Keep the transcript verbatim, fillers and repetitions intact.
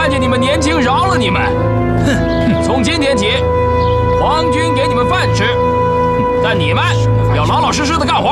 看见你们年轻饶了你们。哼！从今天起，皇军给你们饭吃，但你们要老老实实的干活。